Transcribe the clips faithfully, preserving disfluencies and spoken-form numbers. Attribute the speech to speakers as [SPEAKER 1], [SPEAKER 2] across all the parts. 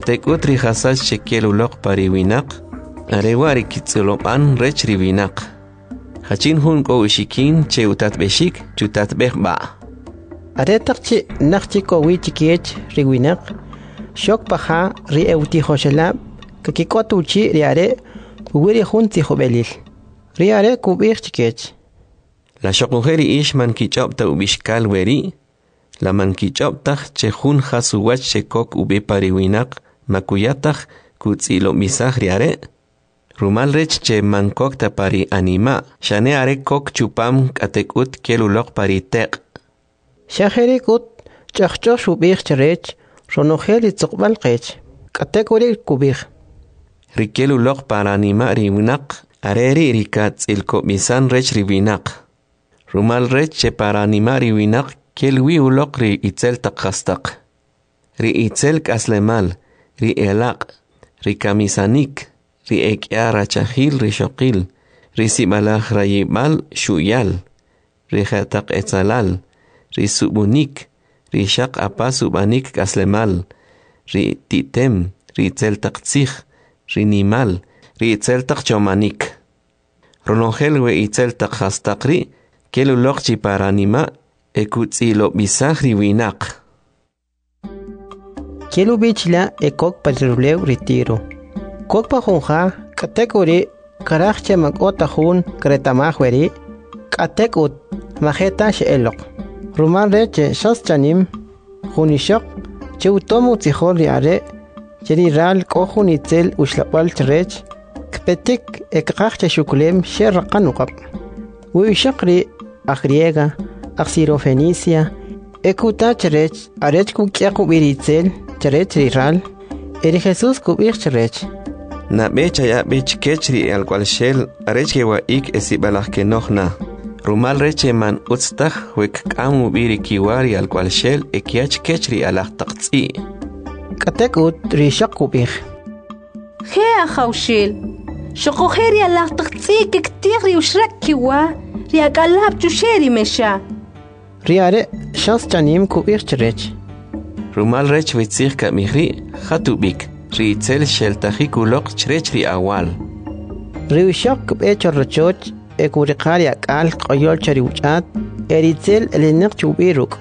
[SPEAKER 1] Katekut rihasach chekielulok pariwinak. Arewari kitzolopan rech riwinak. Hachin hun ko ushikin che utat beshik chutat behba.
[SPEAKER 2] Aretakchi nakchi ko wichikiech riwinak. Shok paha ri euti hoshelab. Kakikotuchi riare. Wiri hun tihobelil. Riare kubich chikech.
[SPEAKER 1] La shokujeri ish man kichopta ubishkal weri. La man kichoptach che hun hasuwach chekok ube pariwinak. Makuyatach kutzilo misach riare. Rumal rech che mankokta pari anima. Shane are kok chupam katekut kelulok pari tek.
[SPEAKER 2] Shaheri kut chachcho shubich cherech. Ronojeli tzokbal kech. Katekuri kubich.
[SPEAKER 1] Rikelulok para anima riwinak. Areri rikat ilko misan rech riwinak. Rumal rech che para anima riwinak. Kelwi ulok ri itzel takhastak. Ri itzel kaslemal. Ri elak. Ri kamisanik. Ri ekya rachahil ri shokil. Ri sibalach rayimal shuyal. Ri khatak etzalal. Ri subunik. Ri shak apa subanik kaslemal. Ri titem. Ri itzel taktsich. Ri nimal. Ri itzel takchomanik. Ronongel we itzel takhastakri. Kelulok chi paranima. Ekutzilo bisach riwinak.
[SPEAKER 2] Kelu bichla ekok pariruleu retiro. Kok pa jonja, katekuri, karachche magota hun, kretamahweri, katekut, majeta sheelok. Ruman reche shas chanim, junishok, cheutomu tzihor riare, cheriral kohun itzel ushlapal cherech, kpetik ekakche shukulem sherrakanukap. Uishakri, agriega, axirofenicia, ekuta cherech, arech kukia kubiritzel, cherech riral, eri Jesus kubir cherech.
[SPEAKER 1] Na becha ya bech kechri al cual shell arechke wa ik esibalach ke nohna. Rumal reche man utstach wek kamu biri kiwari al cual shell ekiach kechri alach taqtsi.
[SPEAKER 2] Katekut rishak kubich.
[SPEAKER 3] He akhawshil. Shoko kheri alach taqtsi ke ktigri ushrak kiwa. Riak alab chusheri mesha.
[SPEAKER 2] Riare shas chanim kubich cherech.
[SPEAKER 1] Rumal rech witzich ka mihri khatubik. Riitzel sheltajikulok chrechri awal.
[SPEAKER 2] Riwishok becho rochoch ekurikari akal qoyol chariuchat eritzel elinek chubiruk.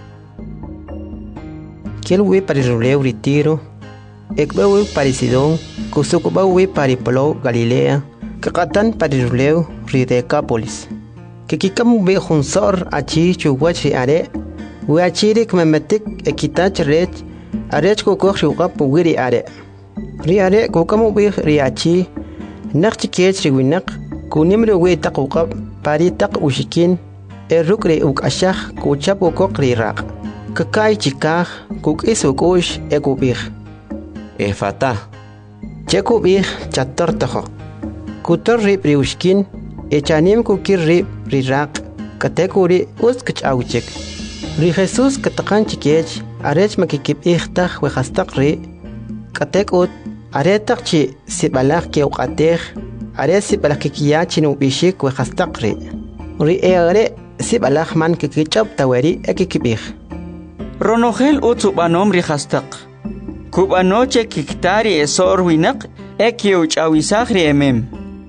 [SPEAKER 2] Kelwi pariruleu ritiro ekbewi parisidon kusukubawi paripolo Galilea kakatan pariruleu ridecapolis. Kikikamu be hunsor achi chuwach riare wiachirik memetik ekitach rech arech kukok shukap wiri are. Riare kukamu bih riachi nakchi kech riwinak kunimri we taqukab pari taq ushikin erukre uk ashah kuchap ukok rirak kakai chikah kuk isukush ekubih
[SPEAKER 1] Efata
[SPEAKER 2] chekubih chator taho kutor rib riushkin echanim kukir rib rirak katekuri uskach auchik ri Jesus katakan chikech arech makikip ihtah we khastaq ri katekut aretak chi sibalak ke uqateh are sibalak kiya chinu bishik we khastaqri ri ere sibalak man ke kichap tawari ekikibih
[SPEAKER 4] Ronogel utsubanom ri khastaq kubanoche kiktari esor winak ekiuch awisagri emem.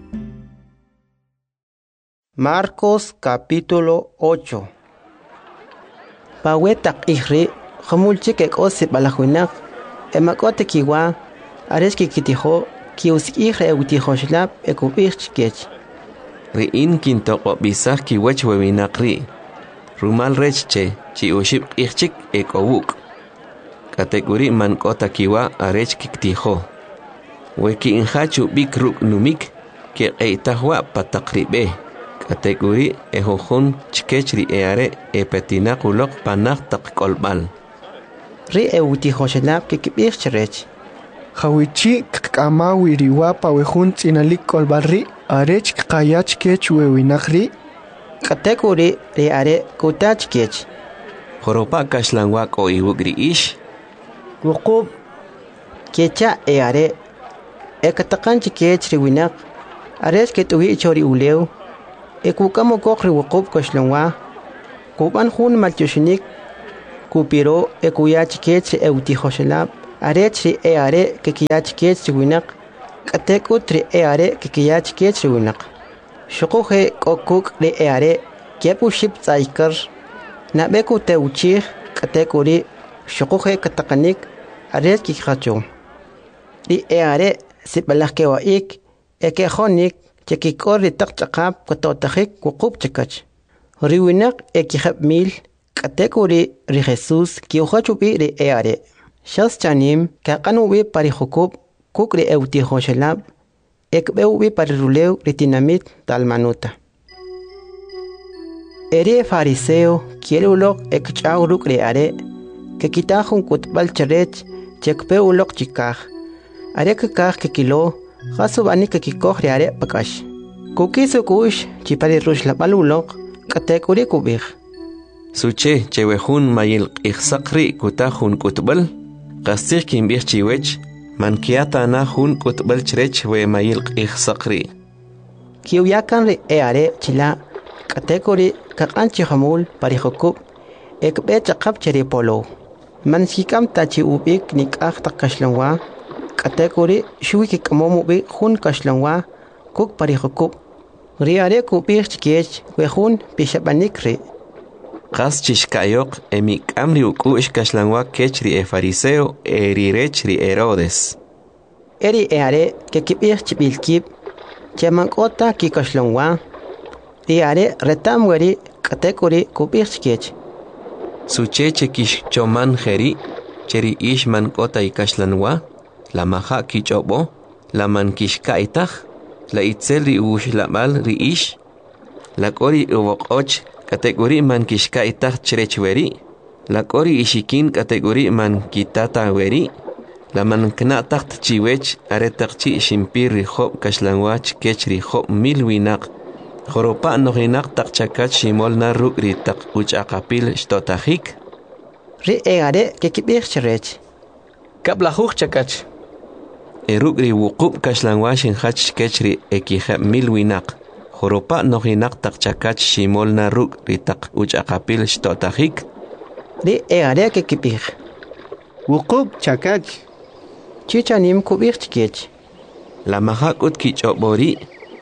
[SPEAKER 2] Marcos capítulo ocho. Pawetak ihri khamulchik ek osibala huinak emakote kiwa areski kitiho kius ihre eutiho shlap ekubich kech.
[SPEAKER 1] Riin kintoko bisach kiwech wewinakri. Rumal rechche chi ushib ichik ekowuk. Kategori man kota kiwa arech kiktiho. Weki inhachu bikruk numik ke eitahwa patakribe. Kategori ehohun chkechri eare epetinakulok panak takkolbal.
[SPEAKER 2] Ri eutiho shlap kikibich cherech.
[SPEAKER 5] Hawichi kama wiriwa pawehun tinalik kolbarri arech kayach kech wewinakri
[SPEAKER 2] kategori ri are kutach kech.
[SPEAKER 1] Horopa kashlangwak o iwugri ish.
[SPEAKER 2] Wukub kecha eare ekatakan kech riwinak arech ketuwi chori uleu ekukamo kokri wukub kashlangwa kuban hun malchushinik kupiro ekuyach kech eutiho shlap arech ri e are ke kiyach kech winak katek utri e are ke kiyach kech winak shukuhe kokuk ri e are kepu ship tsaikar na beku te uchi katek uri shukuhe katakanik arech ki khacho ri e are sibalak ke waik e ke khonik chekikor ri tak chaqap kototakhik wuqub chakach ri winak e ki khab mil katek uri ri Jesus ki ukhachu bi ri e are Shas chanim ka qanu wi pari khukub kukri euti khoshelab ek beu wi pari ruleu ritinamit talmanuta ere fariseo quiere ulok ek chau rukri are ke kitahun kutbal charech chek pe ulok chikaj are ke kaj ke kilo khasu bani ke kikoj are pakash kukisu kush chipari rush la balulok katekuri kubij
[SPEAKER 1] suche chewehun mayil ikhsaqri kutahun kutbal qastir kin bih chiwech man kiata na hun kutbal chrech we mayil ikhsaqri
[SPEAKER 2] kiu yakan ri e are chila katekori kaqanchi hamul parihokub ek be chaqap cheri polo man sikam tachi ubik nik akhta kashlanwa katekori shui ki kamomu bi hun kashlanwa kuk parihokub ri are kubih chkech we hun pishabanikri
[SPEAKER 1] Qas chishkayok emik amri ukush kashlanwa kechri e fariseo e rirechri Herodes.
[SPEAKER 2] Eri e are ke kibir chibilkib chemankota ki kashlanwa ri are retam weri katekori kubir chkech.
[SPEAKER 1] Suche chekish choman jeri cheri ish man kota i kashlanwa la maha ki chobo la man kishka itach la itzel ri ush labal ri ish la kori uvokoch kategori man kishka itach cherechweri la kori ishikin kategori man kitata weri la man kna tacht chiwech aretachchi shimpir rihob kashlanwach kechri hob milwinak joropa nohinak takchakach shimolna rukri tak uchaqapil shtotajik
[SPEAKER 2] ri egare ke kibir cherech
[SPEAKER 5] kabla huk chakach
[SPEAKER 1] erukri wuqub kashlanwach hach kechri ekija milwinak Joropa nohinak takchakach shimolna ruk ritak uchaqapil shtotajik.
[SPEAKER 2] Ri egare ke kipir.
[SPEAKER 5] Wuqub chakach.
[SPEAKER 2] Chichanim kubir chkech.
[SPEAKER 1] La mahak ut kichobori.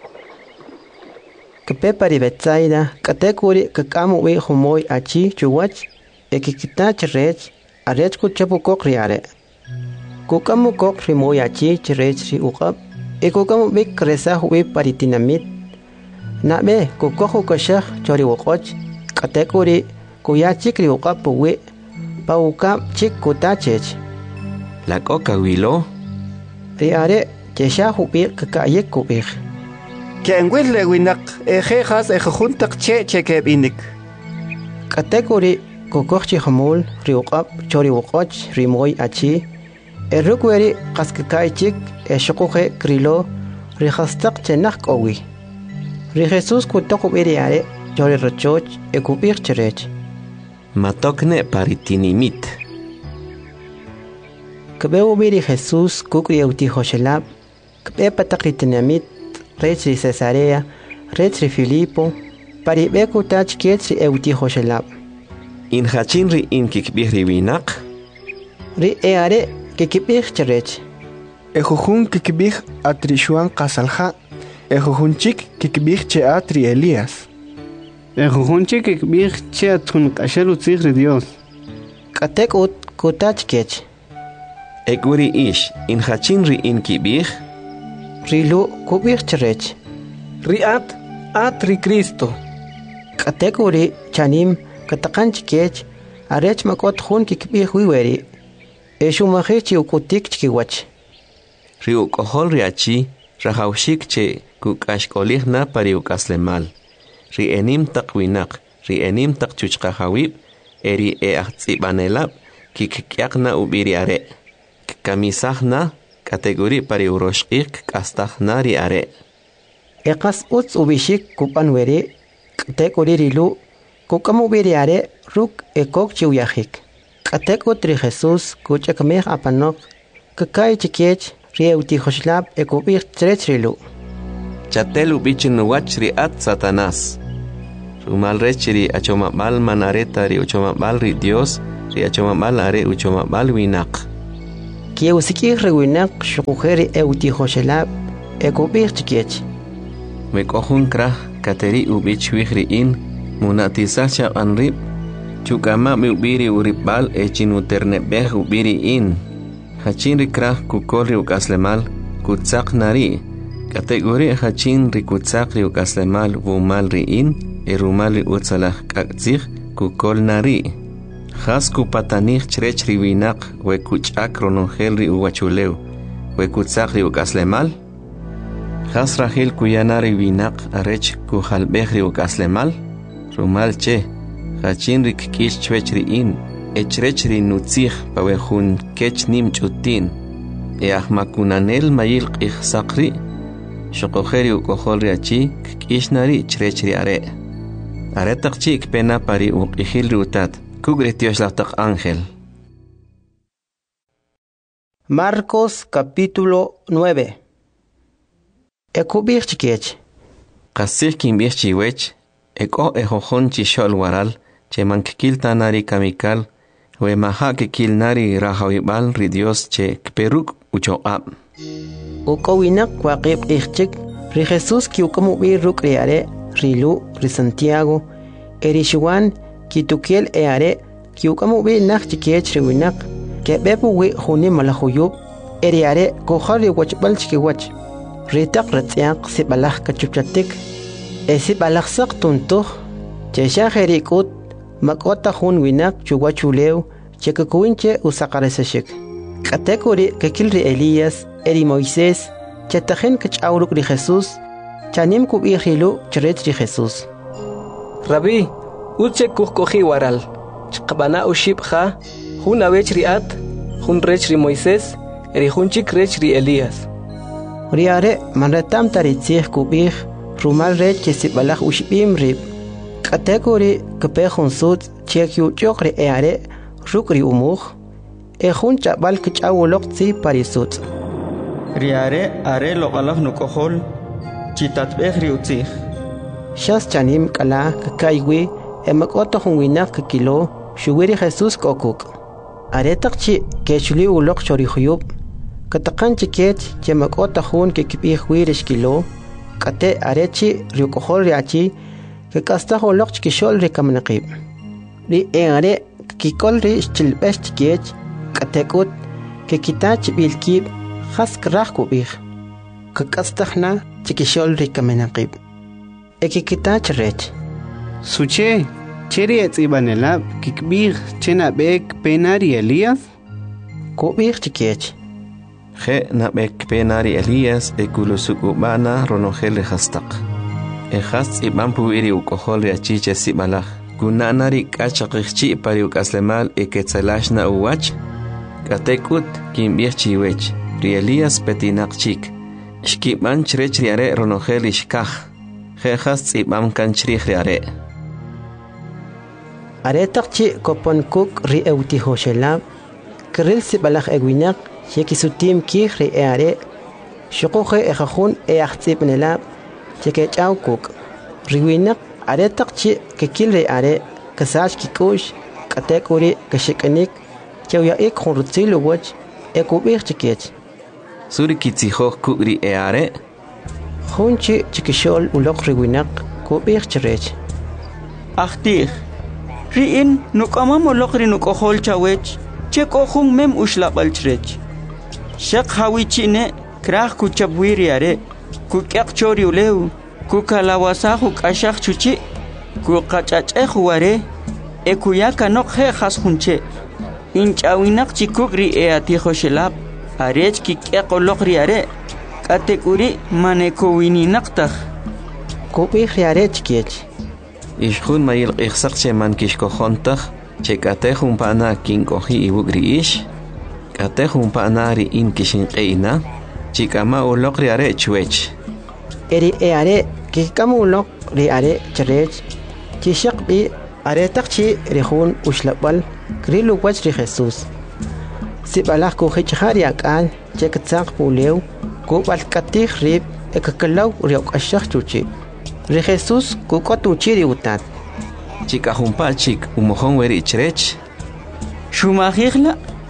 [SPEAKER 2] Kepe pari betsaida katekuri kakamu we humoy achi chuwach ekikita chrech arech kuchapu kokriare. Kukamu kokri moy achi chrech ri uqab ekukamu bik kresa we paritinamit Nabe kukohu kashah chori wokoch katekuri kuya chikri ukapuwe pauka chik kutachech
[SPEAKER 1] La coca wilo
[SPEAKER 2] riare chesha hubi kakayek kubih
[SPEAKER 5] Kengwil le winak ejejas ejuntak che chekebinik
[SPEAKER 2] katekuri kukochi hamul riukap chori wokoch rimoy achi erukweri kaskakay chik eshukuhe krilo rihastak chenak owi Ri Jesus kutoko biriare chori rochoch e kubir cherech.
[SPEAKER 1] Matokne paritinimit.
[SPEAKER 2] Kabeu biri Jesus kukri euti hoshelab. Kabe patakritinamit rechri Cesarea, rechri Filipo, pari beku tach kietri euti hoshelab.
[SPEAKER 1] In hachinri in kikbihri winak.
[SPEAKER 2] Ri eare kikibir cherech.
[SPEAKER 5] Ejujun kikbih atrishuan kasalha. Ejujunchik kikbih che atri Elías.
[SPEAKER 6] Ejujunchik kikbih che atun kashelu tzigri Dios.
[SPEAKER 2] Katek ut kutach kech.
[SPEAKER 1] Eguri ish in hachinri in kibih.
[SPEAKER 2] Rilu kubih cherech.
[SPEAKER 5] Riat atri Cristo.
[SPEAKER 2] Katek uri chanim katakanch kech arech makot hun kikbih wiweri. Eshumahichi ukutik chkiwach.
[SPEAKER 1] Riu kohol riachi rahawshik che kukashkolihna pariukaslemal. Ri enim takwinak, ri enim takchuchkahawib, eri e ahtsibanelab, kikkyakna ubiriare. Kamisahna kategori pariuroshik kastahna riare.
[SPEAKER 2] Ekas uts ubishik kupan weri, kategori rilu, kukam ubiriare ruk ekok chiuyahik. Katek utri Jesus kuchakameh apanok, kakay chikech, rieuti hoshlab ekubir trechrilu.
[SPEAKER 1] Chatel ubichin wachri at Satanás. Rumal rechri achomabal manareta ri uchomabal ri Dios, ri achomabal are uchomabal winak.
[SPEAKER 2] Kieu sikih rewinak shukujeri eutihoshelab ekubir chikiech.
[SPEAKER 1] Mekohun krah kateri ubich wihri in munatisa chap anrib chukama mi ubiri uribal echin uternebeh ubiri in hachin rikrah kukolri ukaslemal kutsak nari kategori hachin rikutsak ri ukaslemal wumal ri in erumal ri utsalah kakzih kukol nari khas kupatanich chrech riwinak we kuchak ronongel ri uwachuleu we kutsak ri ukaslemal khas rahil kuyanari winak arech kuhalbehri ukaslemal rumal che hachin rik kish chwechri in echrechri nutzih pawehun kech nim chutin e ahmakunanel mayil qih saqri shoqokheri ukoholri achi kishnari chrechri are are taqchi pena pari uqihil rutat kugretios laqtaq ángel.
[SPEAKER 2] Marcos capítulo nueve. Ekubir chikiech.
[SPEAKER 1] Qasih kimbih chiwech eko ejojon chishol waral che mankikil tanari kamikal we maha kikil nari rahawibal ri Dios che kperuk uchoab.
[SPEAKER 2] Ukowinak waqib ichchik ri Jesús kiukamu bi ruk riare rilu ri Santiago erishuan kitukiel eare kiukamu bi nak chikiech riwinak ke bebu wi huni malahuyub eriare kohari wachbal chikiwach ritaq ratziaq sibalah kachuchatik esibalah saq tuntuh chesha herikut makota hun winak chuwachulew chekakuinche usaqaresashik katekuri kekilri Elías eri Moisés chetajen kachawruk ri Jesús chanim kubihilu chret ri Jesús
[SPEAKER 7] Rabbi uche kuhkohi waral chqabana ushibha hun awech riat hun rech ri Moisés eri hunchik rech ri Elías
[SPEAKER 2] riare manretam taritzih kubih rumal rech chesibalah ushbim rib kategori kepehun sut chekyu chokre eare rukri umuh e hun chabal kachawolok tsi parisut
[SPEAKER 4] riare are loqalaf nukohol chitatbeh riutzih
[SPEAKER 2] shas chanim kala kakaiwi emakota hun winak kilo shuwiri Jesús kokuk are takchi kechuli ulok chorihuyub kataqan chiket chemakota hun kekibih wirish kilo kate arechi riukohol riachi que casta holok chikishol ri kamnaqib ri eare kikol ri chilbesh chikech katekut que kitach bilkib khask rahkubih que castahna chikishol ri kamnaqib eki kitach rech
[SPEAKER 6] Suche cheri etzibanelab kikbih chena bek penari Elías
[SPEAKER 2] kubih chikech
[SPEAKER 1] Je nabek penari Elías ekulusukubana ronogel hastaq Ejaz iban puiri ukohol riachiche sibalaj. Kunanari kachaqichi pari ukaslemal eketzelashna uwach. Katekut kimbih chiwech. Ri Elías petinaqchik. Shkiban chrech riare ronogel ishkaj. Jejaz iban kanchrij riare.
[SPEAKER 2] Aretaqchi kopon kuk ri eutihoshelab. Kril sibalaj ewinak yekisutim kih ri eare. Shukuje ejajun eachtzibnelab. Cheke chau kuk riwinak are takchi kekilre are kasach kikush katekuri kashikanik chawya ek khurtsilu wach ekubir chikech
[SPEAKER 1] Suri kitzijo kukri eare
[SPEAKER 2] hunchi chikishol ulok riwinak kubir chirech
[SPEAKER 4] Ahtih riin nukama molokri nukohol chawech chekohun mem ushlabal chrech Shaq hawichine krah kuchabwiri are Kukyak chori uleu, kukalawasahu kashak chuchi, kukachacheh ware, e kuyaka nok he khas hunche. Inchawinak chikukri e atijo shelab, arech kikyak olokri are, katekuri manekowini naktah.
[SPEAKER 2] Kubih riare chikech.
[SPEAKER 1] Ishkun mayil ikhsak che man kishkohontah, che katehun pana kinkohi iwugri ish, katehun pana ri in kishinqeina, chikama ulok riare chwech.
[SPEAKER 2] Eri eare kikamu ulok riare chirech, chishak bi are takchi rihun ushlabal krilu wach ri Jesús. Sibalaj kuhichari akal chekatsak puleu, kubal katih rib ekakalaw riok ashak chuchi. Ri Jesús kukotuchi riutat.
[SPEAKER 1] Chikahumpa chik umohon weri chrech.
[SPEAKER 4] Shumahigla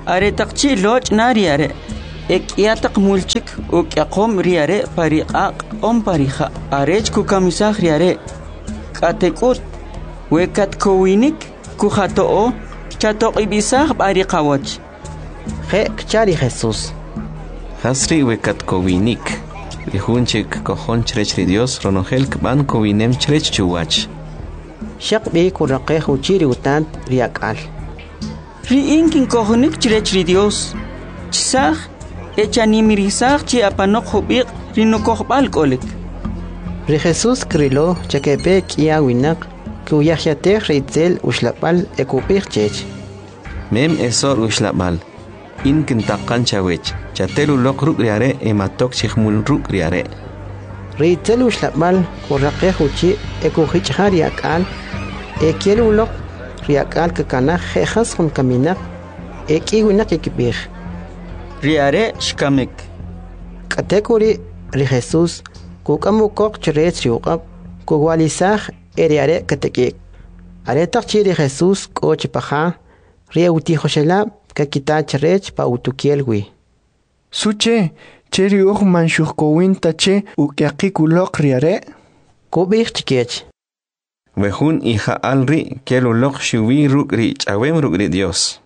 [SPEAKER 4] are taqchi loch nariare ek yatak mulchik uk yaqom riare pariqaq om parija arech ku kamisah riare katekut wekat kowinik ku khatoo chato ibisah pariqawach
[SPEAKER 2] je kchari Jesús
[SPEAKER 1] Hasri wekat kowinik Rihunchik kohon chrech ri Dios ronogel kban kowinem chrech chuwach
[SPEAKER 2] shaq be ku raqe uchiri utant riakal
[SPEAKER 4] ri inkin kohonik chrech ri Dios chisah echanimirisah chi apanok hubiq rinukohbal kolik
[SPEAKER 2] ri Jesús krilo chakepe kia winak ku yahyate ritzel ushlapal ekupir chech
[SPEAKER 1] mem esor ushlapal in kintaqan chawech chatelu loq ruk riare ematok chihmul ruk riare
[SPEAKER 2] ritzel ushlapal ku raqe uchi ekuhich hariakal ekielu loq riakal kakana jejas hun kaminak eki winak ekipir
[SPEAKER 4] riare shkamek
[SPEAKER 2] katekuri ri Jesús ku kamukok chrech riuqab ku walisah eriare katekik are taqchi ri Jesús ko chipaja riauti joshela kakita chrech pa utukielwi
[SPEAKER 8] suche cheri uj manshuk kowin tache ukyaqi kuloq riare
[SPEAKER 2] kubih chikech
[SPEAKER 1] wehun hija alri kelu loq shuwi ruk ri chawem ruk ri Dios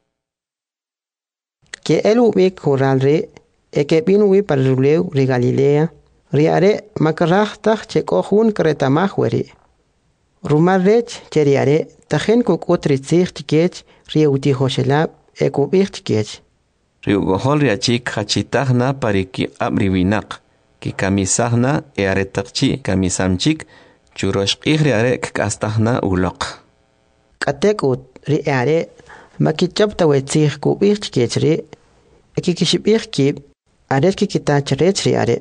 [SPEAKER 2] que elu bik kuralri ekepinwi paruleu ri Galilea riare makarajtaq chekohun kretamahweri rumarrech cheriare tajen kukutritzig chikech riauti joshelab ekubig chikech
[SPEAKER 1] riugohol riachik hachitagna pariki abriwinak ki kamisahna earetaqchi kamisamchik churoshqig riare kastahna uloq
[SPEAKER 2] katekut riare makichapta wetzig kubig chikech ri ekikishibig kib aret kikitach rech riare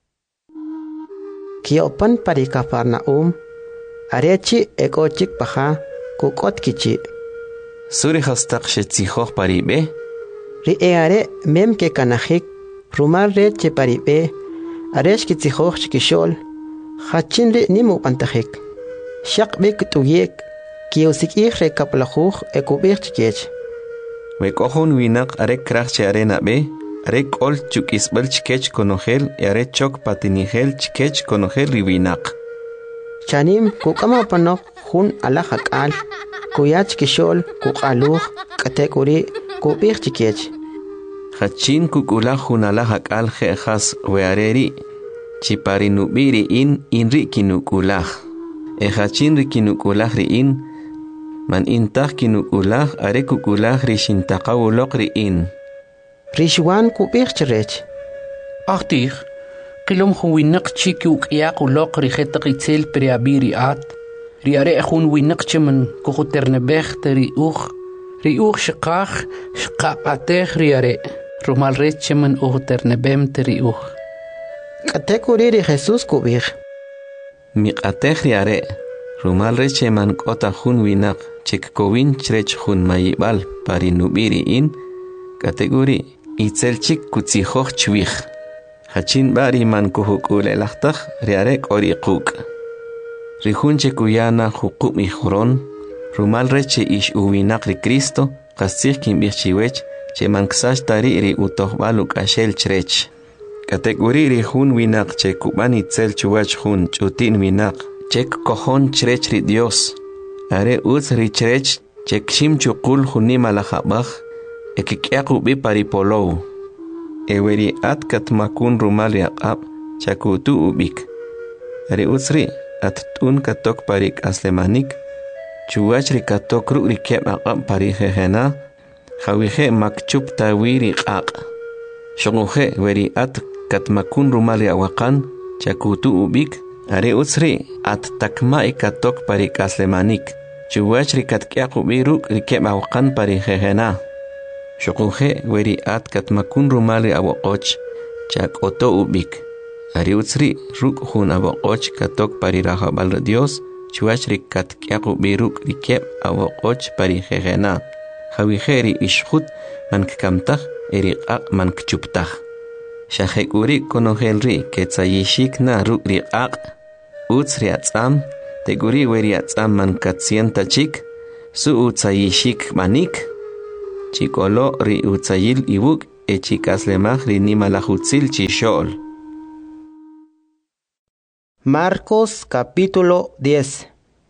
[SPEAKER 2] Kiopan pari Kafarnaum arechi ekochik paja kukot kichi
[SPEAKER 1] suri hastaq shetzihoj paribe
[SPEAKER 2] ri eare mem ke kanajik rumar reche paribe aresh kitzihoj chikishol hachin ri nimu pantajik shaq bik tuyek kiosik re kaplajuj ekubir chikech
[SPEAKER 1] wekohun winak arek krachche arena be arek ol chukisbel chikech konogel arek chok patinigel chikech konogel riwinak
[SPEAKER 2] chanim kukama panok hun alahakal kuyach kishol kukaluj katekuri kubir chikech
[SPEAKER 1] hachin kukula hun alahakal jejas weareri chipari nubiri in inri kinukulah e hachin ri kinukulah ri in man intah kinukulah arek kukulah ri shintaqawuloq ri in
[SPEAKER 2] Rishwan kubir chrech
[SPEAKER 9] Achtig qilom huwinak chiki uqyaq uloq rijetaq itzel priabiri at riare hun winak chiman kuhuternebeh teri uj ri uj shqaj shqaqateh riare rumal rech chiman uhuternebem teri uj
[SPEAKER 2] katekuri ri Jesús kubir
[SPEAKER 1] miqateh riare rumal rech chiman kota hun winak chik kowin chrech hun mayibal parinubiri in kategori itzelchik kutzihoj chwij hachin bari man kuhukule lachtaj riare kori quk rihunche kuyana hukup ihron rumal reche ish uwinak ri Cristo qasih kimbih chiwech che manksash tari ri utohbaluk ashel chrech kategori ri hun winak che kuban itzel chuwach hun chutin winak chek kohon chrech ri Dios are uz ri chrech chek shim chukul hunima lahabaj ekikyaqu bi paripolow eweri at katmakun rumal yaqab chakutu ubik ari usri at tun katok parik aslemanik chuwach ri katok ru ri keb aqab pari jehena khawije makchub tawiri qaq shonuje weri at katmakun rumal yawaqan chakutu ubik ari usri at takma katok parik aslemanik chuwach ri katkyaqu bi ru ri keb aqan pari jehena Shokuje weri at katmakun rumali aboqoch chak oto ubik ariutsri ruk hun aboqoch katok pari rahabal Dios chuachri kat kyaqu biruk rikeb aboqoch pari jejena hawiheri ishkhut man kamtah eriqaq man kchuptah shahekuri konohelri ketsayishik na ruk riqaq utsri atsam teguri weri atsam man katsienta chik su utsayishik manik chikolo ri utzayil ibuk e chikaslemaj ri nimalajutzil chishol.
[SPEAKER 2] Marcos capítulo diez.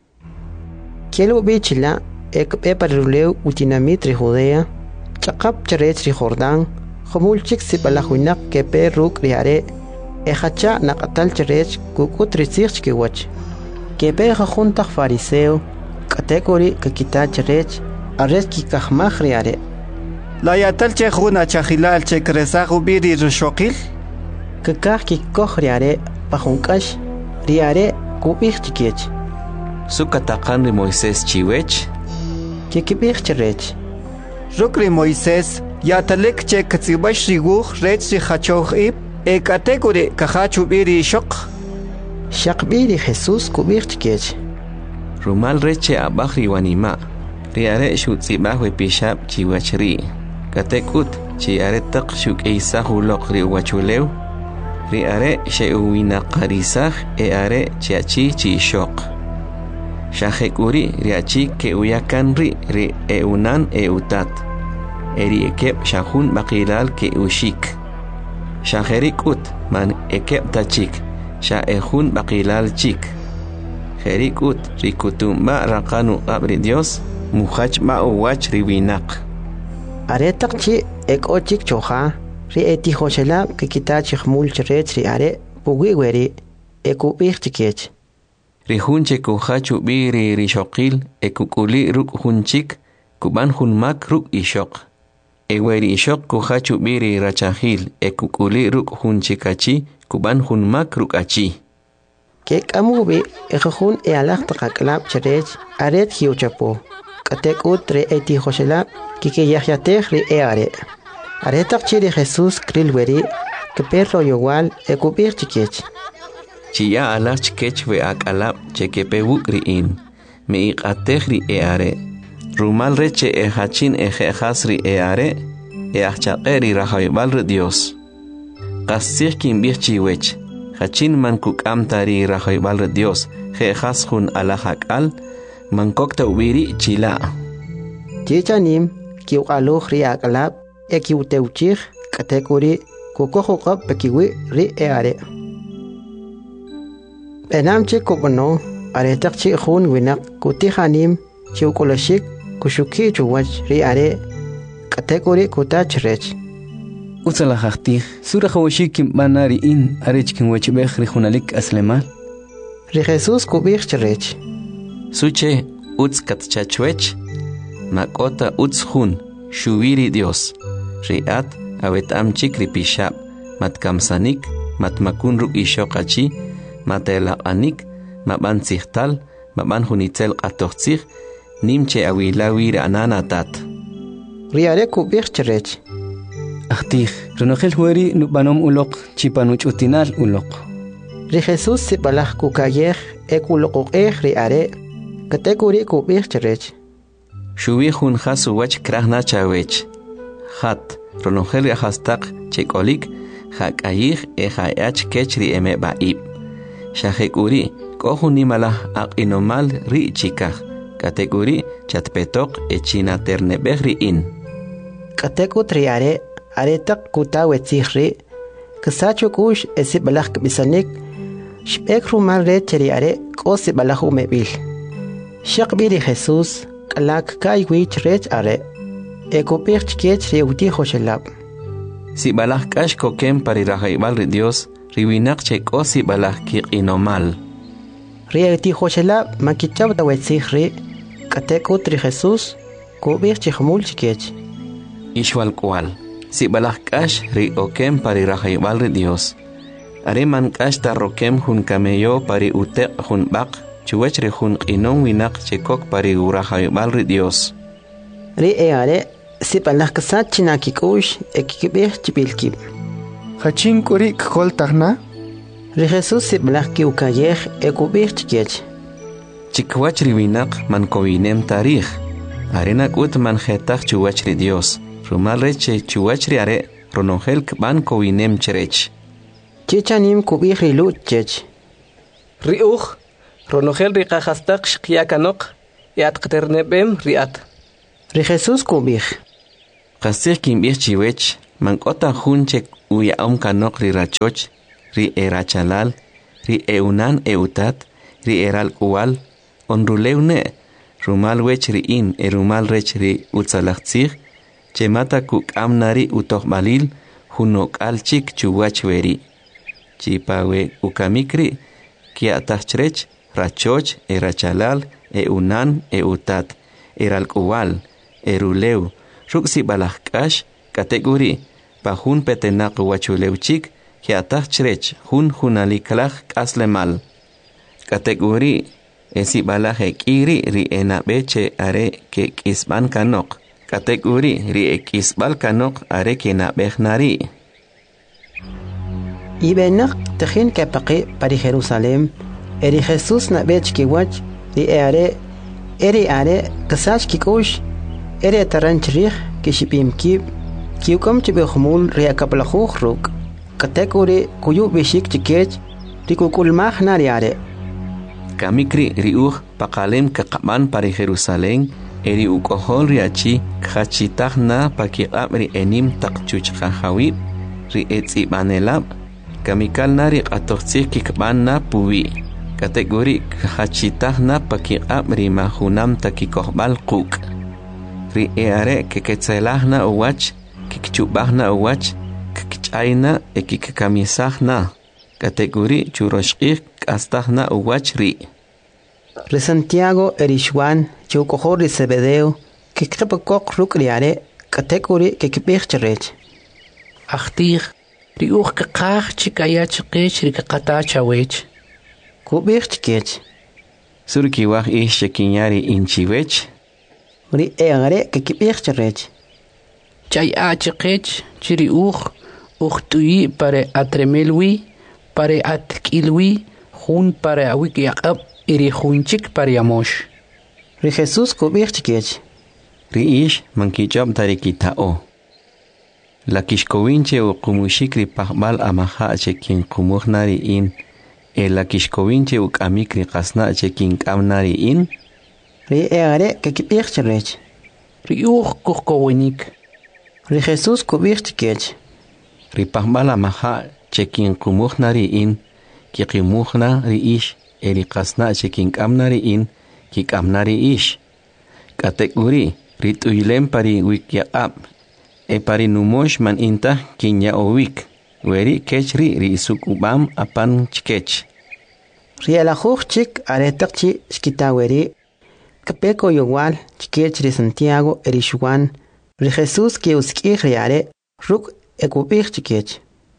[SPEAKER 2] Quiero bichila ek eparuleu utinamitri Judea, chakap charech ri Jordán, homulchik sipalajuinak ke perruk riare, ejacha nakatal charech kukutricich kiwach. Que peja junta fariseo, category que quita charech, arres ki kahmach riare.
[SPEAKER 5] La yatal che juna chahilal che kresagu biri rushokil?
[SPEAKER 2] Que kah ki koch riare, pajunkash, riare kubich chikiech.
[SPEAKER 1] Sukatakan ri Moisés chiwech?
[SPEAKER 2] Que kibich charech.
[SPEAKER 5] Rukri Moisés, yatalek che katsibash riguch rech ri hachoch ib, e category kahachu biri shok.
[SPEAKER 2] Shakbiri Jesús kubich chikiech.
[SPEAKER 1] Rumal reche abaj ri wanima, riare shutzibaj we pishab chiwachri. Katekut chiare tak shuk eisah ulok ri wachuleu, riare sheuwina qarisah e are chiachi chishok. Shahekuri riachi ke uyakan ri ri eunan e utat. Eri ekep shahun bakilal ke ushik. Shaherikut man ekep tachik, sha ehun bakilal chik. Herikut rikutumba rakanu abri Dios, muhach ma uwach riwinak.
[SPEAKER 2] Aretak chi ek ochik choha, ri eti hoshela ke kita chihmul charech ri are, pugiweri, eku ich chikech.
[SPEAKER 1] Ri hunche kuhachu biri ri shokil, ekukuli ruk hunchik, kuban hunmak ruk ishok. Eweri ishok kuhachu biri rachahil, ekukuli ruk hunchikachi, kuban hunmak ruk achi.
[SPEAKER 2] Kek amubi ekahun e alak takaklap charech, aret hiuchapo. Katek utre eti hoshela, kike yahyatech ri e are. Aretak chiri Jesús krilweri, que perro igual ekubir chikech.
[SPEAKER 1] Chia alach chikech we akalap chekepewuk riin, me iqatech ri e are. Rumal reche e hachin e jejas ri e are, e achaqeri rahaybal ri Dios. Qasich kimbich chiwech, hachin man kukamtari rahaybal ri Dios, jejas hun alahakal, man kokta ubiri chila.
[SPEAKER 2] Chichanim, kiu aluch ri akalap, e kiu teuchich, katekuri, kukohokap pekiwi ri e are. Enam che kubano, aretak chi hun winak, kutihanim, chiukolashik, kushuki chuwach ri are, katekuri kutach rech.
[SPEAKER 4] Utsala hachtih, sura hawashikim banari in, arechkin wachibech ri hunalik aslemal.
[SPEAKER 2] Ri Jesús kubich rech.
[SPEAKER 1] Suche utz katchachwech, makota utz hun, shuviri Dios. Riat awet amchik ripishab, matkamsanik, matmakun ruk ishokachi, matelaqanik, maban sihtal, maban hunitzel qatochtzih, nimche awilawir ananatat.
[SPEAKER 2] Riare kubich rech.
[SPEAKER 4] Ahtih, renogel hueri nubanom ulok, chipanuch utinal ulok.
[SPEAKER 2] Ri Jesús sibalach kukayech, ekulokokech riare, katekuri kubich rech.
[SPEAKER 1] Shuwi hun hasu wach krahna chawech. Hat, ronogel yahastak chekolik, hakayih e hayach kechri eme baib. Shahekuri, kohuni malah ak inomal ri chikah. Kategori chatpetok e china ternebehri in.
[SPEAKER 2] Kateku triare, aretak kutawetsihri, kasachukush esibalach bisanik, shpek rumal re cheriare, kosibalach umebil. Shakbiri Jesús, kalak kaiwich rech are. Ekopich kech reuti hoshelab.
[SPEAKER 1] Si balak kash kokem parirahaibal ri Dios, riwinak chek o si balak kik inomal.
[SPEAKER 2] Reuti hoshelab makichab da wetzihri, kateku tri Jesús, kubich chihmul chikech.
[SPEAKER 1] Ishwal kwal, si balak kash ri okem parirahaibal ri Dios. Are man kash ta rokem hun kameyo pari utek hun bak, chuwech ri hun inon winak chekok pari urahaibal ri Dios.
[SPEAKER 2] Ri e are, si balak kasat chinakikush, ekikibich chibilkib.
[SPEAKER 8] Hachin kurik kol tagna?
[SPEAKER 2] Ri Jesús si balak kiukayech, ekubich chikech.
[SPEAKER 1] Chikwach riwinak man kowinem tarikh. Arenak ut man jetach chuwach ri Dios. Rumal reche chuwach ri are, ronongel kban kowinem cherech.
[SPEAKER 2] Chichanim kubich ri luchech.
[SPEAKER 7] Riuch, ronogel ri kajastak shkiakanok, yat qternebem riat.
[SPEAKER 2] Ri Jesús kubich.
[SPEAKER 1] Qasir kimbih chiwech, mankota hunchek uya om kanok ri rachoch, ri erachalal, ri eunan eutat, ri eral uwal, onruleune, rumal wech ri in, erumal rech ri utzalachtzir, chemata kuk amnari utohmalil, hunok alchik chuwach weri. Chipawe ukamikri, kia tachrech, rachoch, erachalal, eunan, eutat, eral uwal, eruleu, ruksi balahkash, kategori, pa hun petenak wachuleuchik, kia tachrech, hun hunalikalach kaslemal. Kategori, esi balahek iri ri enabeche are ke kisban kanok. Kategori, ri ekisbal kanok are ke nabechnari.
[SPEAKER 2] Ibenak tejin kapaqi pari Jerusalem, eri Jesús nabech kiwach, ri are, eri are, kasach kikush, eri taranchirich, kishipim kib, kiukom chibihumul ri akaplachuch ruk. Kategori, kuyu bishik chikech, ri kukulmach nari are.
[SPEAKER 1] Kamikri riuch pakalem kakaman pari Jerusalem, eri ukohol riachi, kachitach na pakiqab ri enim takchuch kajawib, ri etzibanelab, kamikal nari qatochtzih kikban na puwi. Kategori kachitach na pakiqab ri mahunam takikohbal quk. Ri eare keketzelach na uwach, kikchubach na uwach, kikchayna e kikamisach na. Kategori churoshqih kastaj na uwach ri.
[SPEAKER 2] Ri Santiago erishwan chukohor ri Zebedeo kikqipakok ruk riare kategori kikibich cherech.
[SPEAKER 9] Achtih ri uch kakach chikaya chikech ri kakatachawech.
[SPEAKER 2] Kubich chikech.
[SPEAKER 1] Surkiwach ish chekinyari inchiwech.
[SPEAKER 2] Ri eare kikibich cherech.
[SPEAKER 9] Chay a chikech chiri uch uch tuyi pare atremelwi pare atkilwi hun pare awik yaqab iri hunchik pare yamosh.
[SPEAKER 2] Ri Jesús kubich chikech.
[SPEAKER 1] Ri ish mankichab tarikitao. La kishkowinche u kumushik ri pahbal amaha chekin kumuhnari in. E la kishkowinche u kamikri kasna chekin kamnari in.
[SPEAKER 2] Ri eare kikibich cherech.
[SPEAKER 9] Ri uch kuhkowinik.
[SPEAKER 2] Ri Jesús kubich chikech.
[SPEAKER 1] Ri pahbal amaha chekin kumuhnari in. Kikimuhna ri ish. Eri kasna chekin kamnari in. Kikamnari ish. Kategori rituyilem pari wikyaqab. E pari numosh man inta kinya owik. Weri kechri ri isukubam apan chikech.
[SPEAKER 2] Ri alajuch chik aretakchi shkitaweri. Kapeko yowal chikech ri Santiago erishwan. Ri Jesús ki uskih riare ruk ekubich chikech.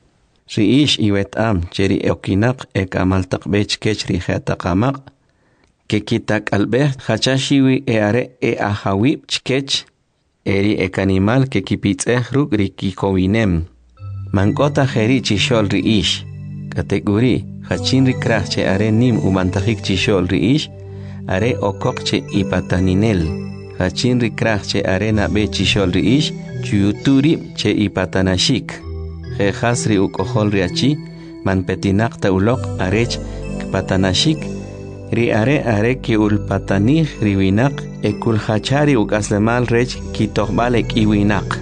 [SPEAKER 1] Ri ish iwet am cheri okinak ek amaltak bech kech ri jetakamak. Que kitak albert hachashiwi e are e ahawib chkech. Eri ek animal que kipitze ruk ri kikowinem. Mankota jeri chishol ri ish. Kategori hachin ri krach che are nim umantajik chishol ri ish. Are okok che ipataninel. Hachin ri krach che are nabe chishol ri ish. Chuyuturi che ipatanashik. Jejas ri ukohol ri achi. Man petinak ta ulok arech kpatanashik. Ri are are ki ulpatanih riwinak e kulhachari ukaslemal rech ki tohbalek iwinak.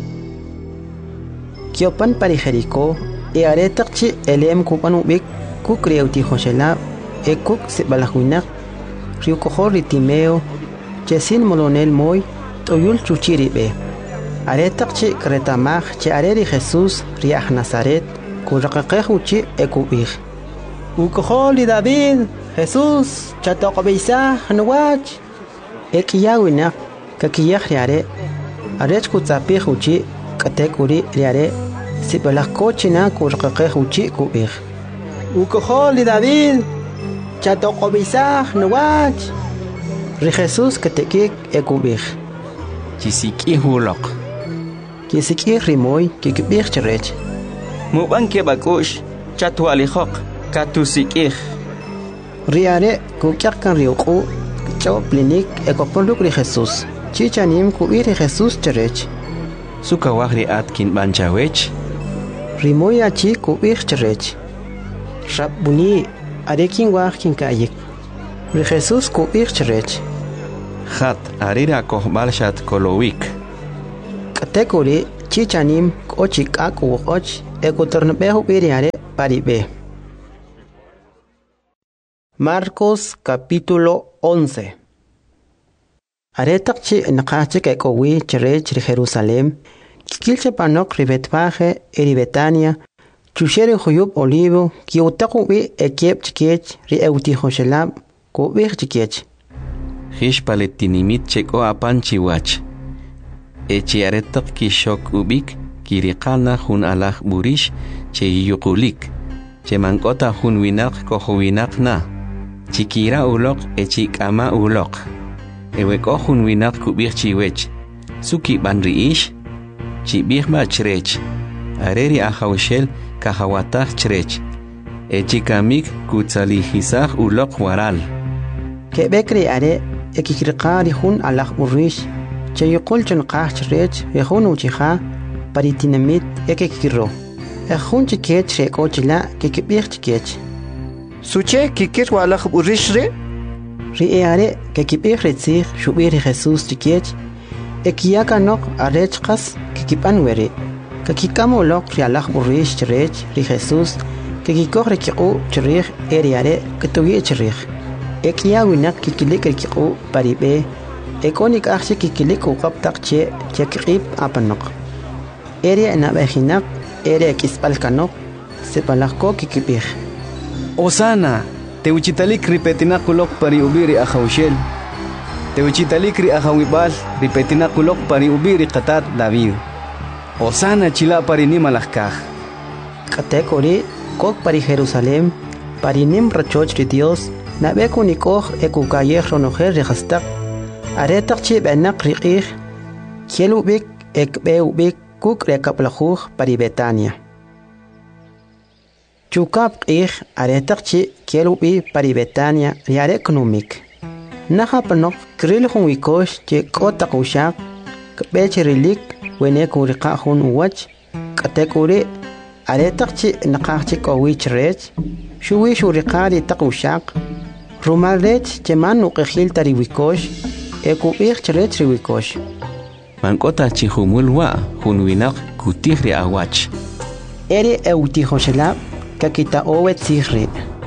[SPEAKER 2] Kiopan pari Jericó e are takchi elem kupan ubik kuk riauti Joshela e kuk sibalahuinak riukohor ritimeo chesin molonel moy toyul chuchiribe. Are takchi kretamach che are ri Jesús riach Nazaret kuraqaqeh uchi e kubich. Ukohor li David Jesús, chatokobisa, nuwach. Ekiyawina, kakiyah riare, arech kutzapih uchi, katekuri riare, sibelachkochina kurqaqeh uchi kubih. Ukoholi David, chatokobisa, nuwach. Ri Jesús katekik ekubih.
[SPEAKER 1] Chisiki hulok.
[SPEAKER 2] Kisiki rimoy, kikibih cherech.
[SPEAKER 4] Muban kebakush, chatualihok, katusikih.
[SPEAKER 2] Riare kukyakan riuku chao plinik ekoponduk ri Jesús. Chichanim ku iri Jesús cherech.
[SPEAKER 1] Sukawah ri atkin banchawech.
[SPEAKER 2] Rimoya chi ku ir cherech. Rabuni arekin wah kin kayik. Ri Jesús ku ir cherech.
[SPEAKER 1] Hat arira kohbalshat kolowik.
[SPEAKER 2] Category chichanim ochik ak u och ecotornebejo biriare paribe. Marcos capítulo once. Aretak chi nakache ke kowi cherech ri Jerusalem, kilche panok ribetpaje eri Betania, chushere huyub olivo, ki utaku bi ekep chikech ri eutihoshelab, ko bir chikech.
[SPEAKER 1] Hish paletinimit cheko apan chiwach. Echi aretak ki shok ubik, kirikana hun alach burish, che yukulik, che mankota hun winak koho winak na. Chikira ulok echik ama ulok. Eweko hun winak kubir chiwech. Suki banriish. Chibir ba chrech. Areri ahawshel kahawatach chrech. Echikamik kutzalihisach ulok waral.
[SPEAKER 2] Kebekri are ekikirqari hun alach burish. Che yukul chun qah chrech yehun uchiha paritinamit ekikiro. Ehun chikech reko chila kikibir chikech.
[SPEAKER 5] Suche kikir walach burishre?
[SPEAKER 2] Riare kikibir retzir shubir Jesus chikech. Ekiyaka nok arechkas kikipanwere. Kakikamo lok rialach burish chrech ri Jesus. Kikikor rekiku chrech eriare ketuye chrech. Ekiya winak kikilik rekiku paribe. Ekonik achse kikilik ukaptak che chekib apanok. Eri nabehinak eri kispalkanok sepalako kikibir.
[SPEAKER 6] Osana, te uchitalik ripetina kulok pari ubiri ahawshel. Te uchitalik ri ahawibal ripetina kulok pari ubiri qatat David. Osana chila pari nimalakaj.
[SPEAKER 2] Category kok pari Jerusalem, pari nim rachoch ri Dios, nabeku nikoj ekukayeh ronojer rehastak. Aretak chi benak riqih, kielubik ekbeubik kuk rekaplajuj pari Betania. Chukap ich aretak chi kielubi pari Betania riare economic. Naha panok kril hun wikosh che kotak ushak kbech rilik wene kurika hun uwach katekuri aretak chi nakach chi kowich rech shuwi shurikari tak ushak rumal rech che man ukehil tari wikosh ekubich rech riwikosh.
[SPEAKER 1] Mankota chi humulwa hun winak kutihri awach.
[SPEAKER 2] Eri eutihoshelab kakita owet sihri.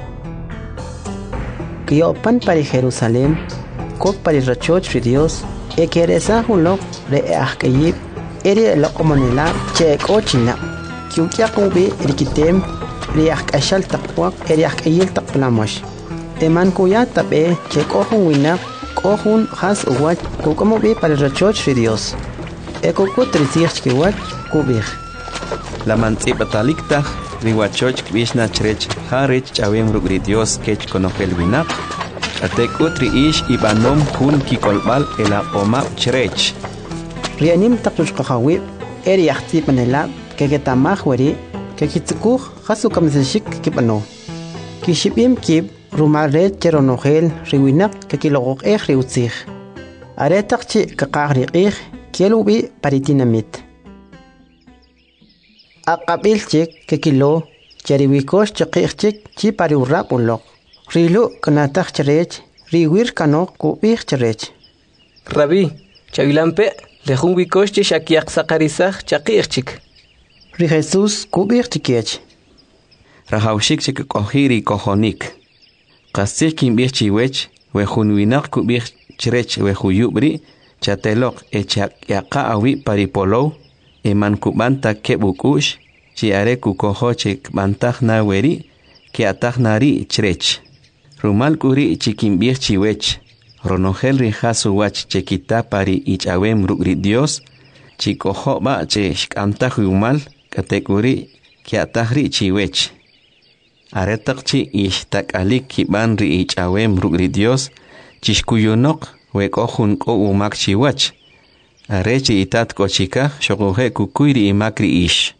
[SPEAKER 2] Kiopan pari Jerusalem, kok pari rachoch ri Dios, e keresa hulok re ahkayib, eri lokomonela che kochina. Kiukia kubi rikitem, ri ahkashal takwak, eri ahkayil takplamosh. Eman kuya tabe che kohun winak, kohun has uwach, kukamobi pari rachoch ri Dios. E kokut risich kiwach, kubir.
[SPEAKER 1] La mantzipatalikta riwachoch kvishna chrech harech chawem rugri Dios kech konofel winak atek utri ish ibanom hun kikolbal ela omap chrech
[SPEAKER 2] rianim takush qahawi eri yahti panela kegetamah wari kekitsukuh khasukam zishik kibano kishibim kib rumare cheronogel riwinak kekilogok eh riutzih aretakchi kaqagri qih kielubi paritinamit Aqabilchik kekilo cheriwikosh chiqihchik chi pari urrap ulok. Rilu kanatak cherech riwir kanok kubih cherech.
[SPEAKER 7] Rabbi, chavilampe lejun wikosh chi shakiak sakarisach chaqihchik.
[SPEAKER 2] Ri Jesus kubih chikech.
[SPEAKER 1] Rahawshik chik kohiri kohonik. Qasik kimbih chiwech wejun winak kubih cherech wejuyubri chatelok echak yaqa awi paripolo. Eman kubanta ke bukush, chi are kukohochik bantah na weri, ke atah nari chrech. Rumal kuri chikimbir chiwech, ronogel rijasu wach chekita pari ichawem rugri Dios, chikoho ba che shkantah umal, katekuri ke atah ri chiwech. Aretak chi ishtak alik kiban ri ichawem rugri Dios, chishkuyunok wekohun ko umak chiwach. Arechi itat kochika shogohe kukuiri imakri ish.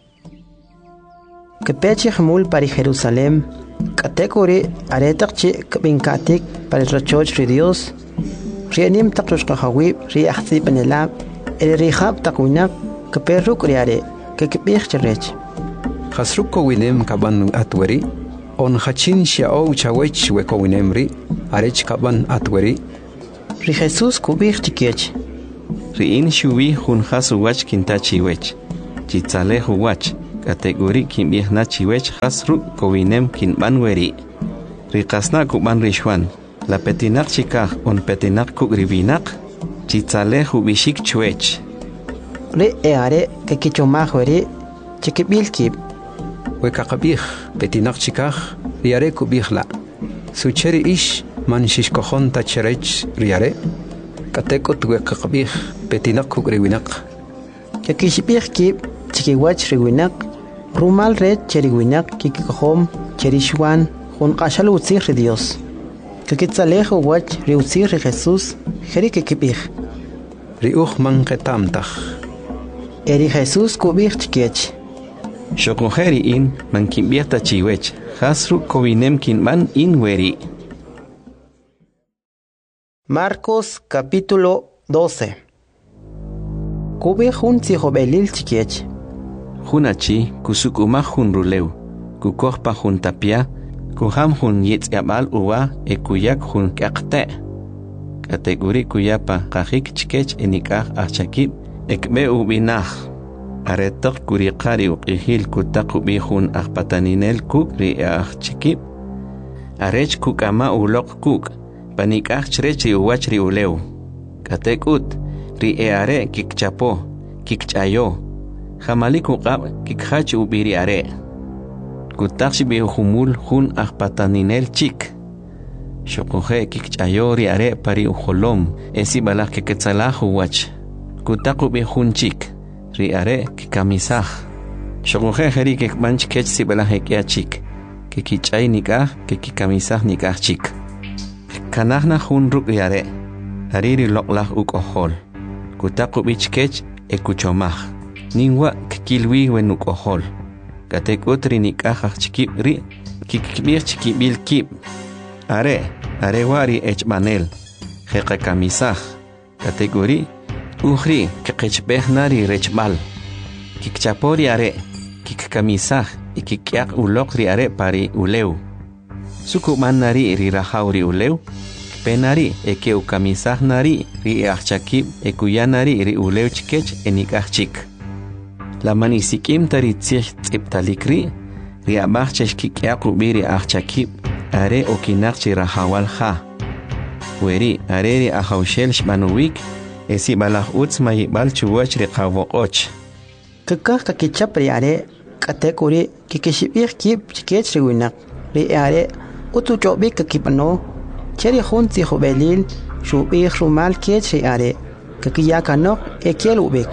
[SPEAKER 2] Kepechi hamul pari Jerusalem, katekuri aretakchi kabinkatik pari rachoch ri Dios, rianim takrush kahawi ri ahzi panelab, el rihab takuinak keperruk riare, kekepich cherech.
[SPEAKER 10] Hasruko winem kaban atweri, on hachin shiao chawech weko winemri, arech kaban atweri.
[SPEAKER 2] Ri Jesus kubich chikech.
[SPEAKER 1] riin shuwi hun has uwach kintachiwech. Chitzale uwach. Kategori kimbiehna chiwech has ru kowinem kinban weri. Rikasna kuban rishwan. La petinak chikah on petinak kugribinak. Chitzale ubishik chwech.
[SPEAKER 2] Re eare que kichomahweri chikibilkib.
[SPEAKER 10] Wekakabih petinak chikah riare kubihla. Sucheri ish man shishkohon tacherech riare. Katekot wekakabih petinak kugribinak.
[SPEAKER 2] Yakishbihkib chikiwach riwinak. Rumal red cheriwinak kikikohom cherishwan hun qashal utzir Dios. Kikitzalejo wach riutzir Jesús jerikikibih.
[SPEAKER 10] Riuch man ketamtach.
[SPEAKER 2] Eri Jesús kubih chikech.
[SPEAKER 1] Shokojeri in man kimbiehta chiwech. Hasru kowinem kinban in weri.
[SPEAKER 2] Marcos capítulo doce. Kubih hun tzihobelil chikech.
[SPEAKER 1] Hunachi kusukuma hun ruleu. Kukohpa hun tapia. Kuham hun yetziabal uwa e kuyak hun kakte. Kategori kuyapa kahik chikech enikah achakib ekbe ubinah. Aretok kurikari uqihil kutakubi hun akpataninel kuk ri achikib. Arech kukama ulok kuk. Panikah chrechi uwach ri uleu. Katekut ri eare kikchapo kikchayo. Jamalik ukab kikhach ubiri are. Kutakshi bi humul hun akpataninel chik. Shokoje kikchayo ri are pari uholom. Esi balak kiketzalah uwach. Kutaku bi hun chik. Ri are kikamisah. Shokoje heri kikmanch kech si balak hekia chik. Kikichay nikah kikikamisah nikah chik. Kanahna hun ruk ri are. Hariri loklah ukohol. Kutaku bi chkech ekuchomah. Ningwa kikilwi wenuk ohol. Katekut ri nikah chikib ri kikibir chikibil kib. Are, are wari echmanel. Heka kamisah. Kategori uhri kikechbehnari rechbal. Kikchapori are. Kikkamisah. Ikikyak ulok ri are pari uleu. Sukuman nari ri rahauri uleu. Penari eke ukamisah nari ri achakib ekuyanari ri uleu chikech enikah chik. La manisikim tari tzich tziptalikri ri abachchesh kikyak ubiri achakib. Are okinakchi rahawal ha. Weri are ri ahawshel shmanuwik. Esi balach utz mayibal chuwach ri qawoqoch.
[SPEAKER 2] Kakak kakichap ri are. Katekuri kikishibir kib chikech riwinak. Ri are utu chobik kakipano. Cheri hun tzihobelil shubir rumal kech ri are. Kakiyakanok ekiel ubik.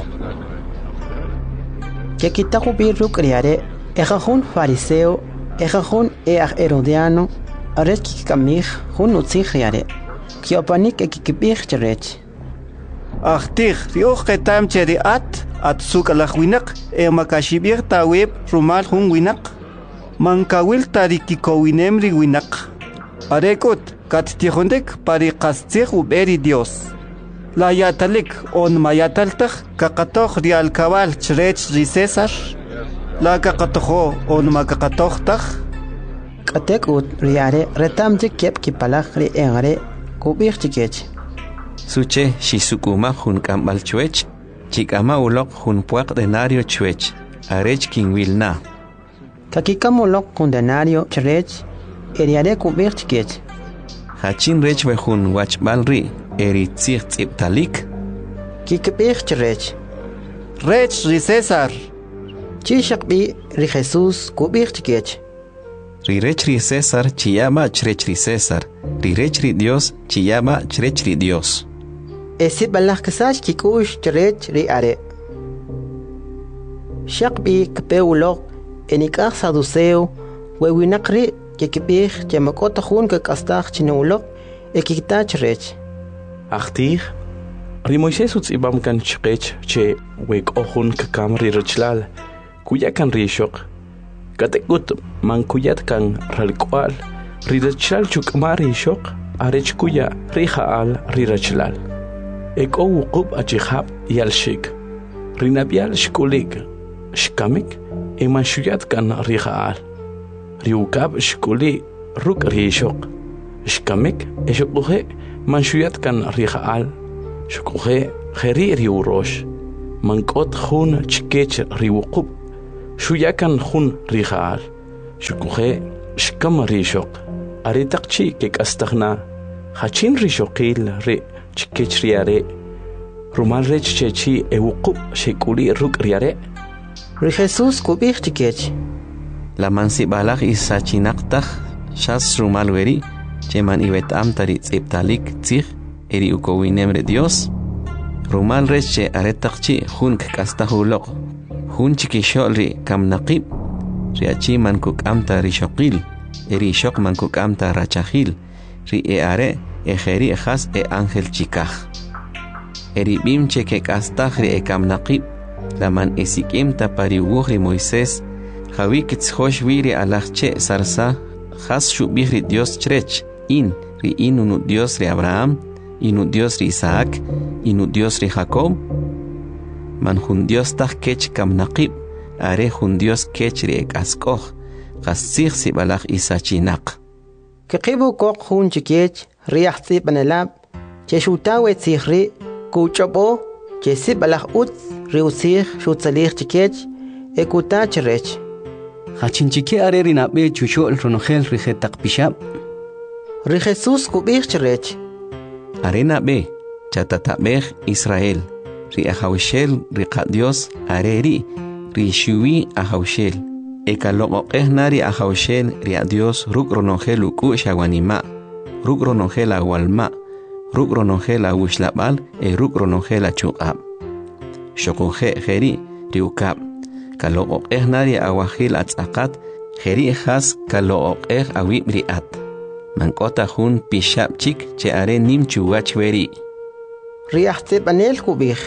[SPEAKER 2] Kakitaku ruk ri are. Eja hun fariseo. Eja hun each herodiano. Aret kikamich hun utzich riare. Kiopanik ekikibich cherech.
[SPEAKER 5] Achtich riuch ketam cheri at at suk alach winak e makashibir taweb rumal hun winak. Mankawil tarikikowinem ri winak. Arekut kattihondek pari kastich uberi Dios. La yatalik on mayataltach kakatoch ri alkawal cherech ri Cesar. La kakatojo on makakatochtach.
[SPEAKER 2] Katekut riare retam jikep kipalach ri engare kubir chikech.
[SPEAKER 1] Suche shisukuma hun kambal chwech. Chikama ulok hun puak denario chwech. Arech king wilna.
[SPEAKER 2] Kakikam ulok kun denario cherech. Eriare kubir chikech.
[SPEAKER 1] Hachin rech we hun wachbal ri. Eri tzich tziptalik.
[SPEAKER 2] Kikibir cherech.
[SPEAKER 5] Rech ri Cesar.
[SPEAKER 2] Chishakbi ri Jesús kubir chikech.
[SPEAKER 1] Rirech ri César chiyama chrech ri César. Rirech ri Dios chiyama chrech ri Dios.
[SPEAKER 2] Esi balach kasach kikush chrech ri are. Shakbi kpe ulok enikach saduceo wewinakri kikibich chamakota hun kakastach chinulok ekita chrech.
[SPEAKER 11] Achtig ri Moisés utzibam kan chrech che wek ohun kakam ri rechlal kuya kan rishok. Katekut mankuyat kan ralkwal rirachal chukmari shok arech kuya rihaal rirachlal. Ek o wukub achihab yalshik. Rinabial shkulik shkamik emanshuyat kan rihaal. Riukab shkuli ruk rishok. Shkamik eshukuhe manshuyat kan rihaal. Shukuhe خيري ريوروش من قط خون چكيچ ريوقب شو يكن خون ريخال شكوخي شكم ريشوق أريتقشي كيك أستغنا خاچين ريشوقيل ري چكيچ رياري رومال ريچ چيچي اوقب شكولي روك رياري
[SPEAKER 2] ري jesús كوبيخ چكيچ
[SPEAKER 1] La mansi balak isa chinaqtaq shas rumal weri cheman ibetam tari tsiptalik tsig eri ukowinemre Dios rumal reche aretaqchi junk kastahuloq jun chikisholri kamnaqib riachi man kukamta rishoqil eri shoq man kukamta rachahil ri e are e kheri khas e ángel chikaj eri bim cheke kastaj ri e kamnaqib laman esikimta pari ugri Moisés Javi kitzhosh viri alachche sarsa has shubihri Dios chrech in ri inu Dios ri Abraham inu Dios ri Isaac inu Dios ri Jacob man jun Dios taj kech kamnaqib are jun Dios kech ri ekaskoj qasig si balaj isachinaq
[SPEAKER 2] kiqibu koq jun chikech riach si banelab che shutawe tsihri kuchobo che si balaj ut ri usig shutsalig chikech ekuta chrech
[SPEAKER 6] Hachinchique areri nabe chucho el ronogel rigetak pishab.
[SPEAKER 2] Ri Jesús kubich chrech.
[SPEAKER 1] Arena be chatatabej Israel. Ri ahawshel ri Dios areri ri shuwi ahawshel. Ekaloqo ehnari ahawshel ri Dios ruk ronogel uku shawanima. Ruk ronogel awalma. Ruk ronogel awushlabal e ruk ronogel achuqab. Shokuje geri ri ukab. Kaloqoq ehnari awahil atzaqat kheri khas kaloqoq eh awi briat mankota jun pishab chik che are nim chuwach weri
[SPEAKER 2] riahte banel kubih